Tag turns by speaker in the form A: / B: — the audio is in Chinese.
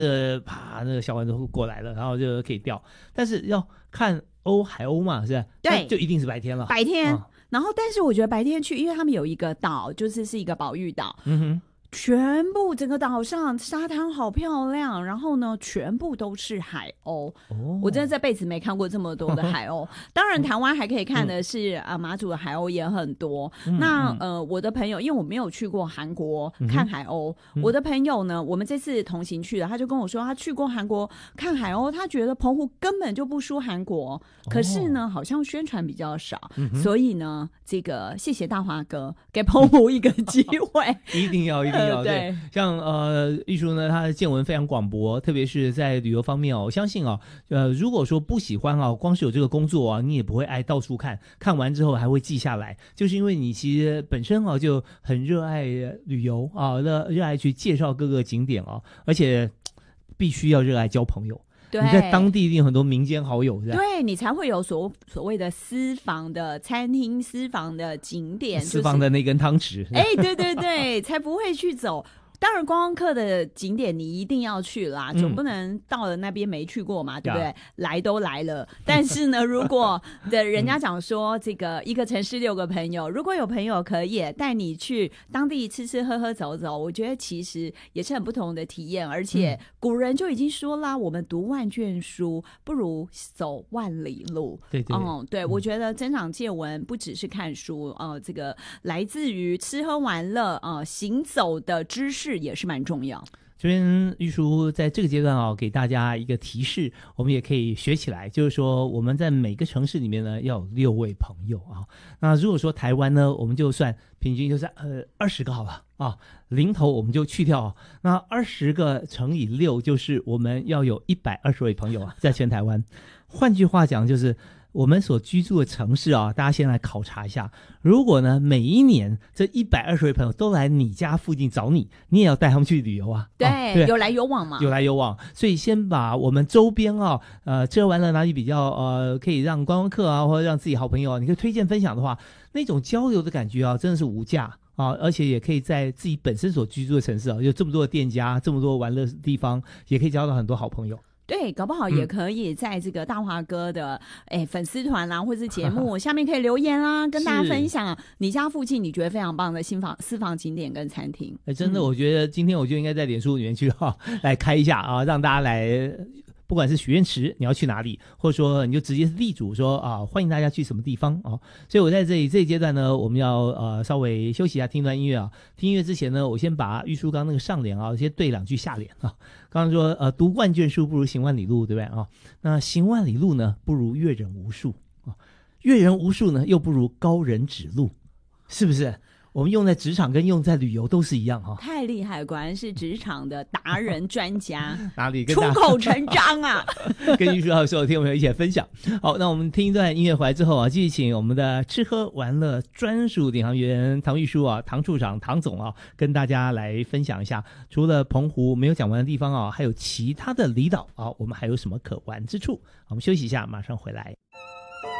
A: 啪，那个小丸子过来了，然后就可以钓。但是要看海鸥嘛，是吧？
B: 对，
A: 就一定是白天了。
B: 白天，然后但是我觉得白天去，因为他们有一个岛，是一个保育岛。全部整个岛上沙滩好漂亮，然后呢全部都是海鸥。我真的这辈子没看过这么多的海鸥。当然台湾还可以看的是马祖的海鸥也很多。那我的朋友，因为我没有去过韩国看海鸥，我的朋友呢，我们这次同行去了，他就跟我说他去过韩国看海鸥，他觉得澎湖根本就不输韩国，可是呢好像宣传比较少。所以呢这个谢谢大华哥给澎湖一个机会。
A: 一定要对，像玉书呢，他的见闻非常广博，特别是在旅游方面我相信如果说不喜欢光是有这个工作你也不会爱到处看，看完之后还会记下来，就是因为你其实本身就很热爱旅游热爱去介绍各个景点而且必须要热爱交朋友。你在当地一定有很多民间好友，
B: 对，你才会有所谓的私房的餐厅、私房的景点、
A: 私房的那根汤匙。
B: 对，才不会去走。当然观光客的景点你一定要去啦，总不能到了那边没去过嘛，对不对？来都来了。但是呢如果人家讲说这个一个城市6个朋友，如果有朋友可以带你去当地吃吃喝喝走走，我觉得其实也是很不同的体验。而且古人就已经说啦，我们读万卷书不如走万里路。对，我觉得增长见闻不只是看书这个来自于吃喝玩乐行走的知识也是蛮重要。
A: 这边玉书在这个阶段给大家一个提示，我们也可以学起来，就是说我们在每个城市里面呢要有6位朋友那如果说台湾呢，我们就算平均就是20个好了零头我们就去掉那20个乘以6就是我们要有120位朋友在全台湾。换句话讲，就是我们所居住的城市大家先来考察一下，如果呢每一年这120位朋友都来你家附近找你，你也要带他们去旅游
B: 对，有来有往嘛，
A: 有来有往。所以先把我们周边吃完了哪里比较可以让观光客或者让自己好朋友你可以推荐分享的话，那种交流的感觉真的是无价而且也可以在自己本身所居住的城市有这么多的店家，这么多玩乐地方，也可以交到很多好朋友。
B: 对，搞不好也可以在这个大华哥的粉丝团啦，或是节目下面可以留言啦，跟大家分享你家附近你觉得非常棒的私房景点跟餐厅。
A: 真的我觉得今天我就应该在脸书里面去来开一下让大家来，不管是许愿池你要去哪里，或者说你就直接是地主说欢迎大家去什么地方所以我在这一阶段呢，我们要稍微休息一下，听段音乐听音乐之前呢，我先把玉书刚那个上联先对2句下联刚刚说读万卷书不如行万里路，对不对那行万里路呢不如阅人无数阅人无数呢又不如高人指路，是不是？我们用在职场跟用在旅游都是一样
B: 太厉害，果然是职场的达人专家
A: 哪里跟
B: 出口成章
A: 跟玉书还有所有听众朋友一起来分享。好，那我们听一段音乐回来之后继续请我们的吃喝玩乐专属领航员唐玉书唐处长唐总跟大家来分享一下，除了澎湖没有讲完的地方还有其他的离岛我们还有什么可玩之处。我们休息一下马上回来。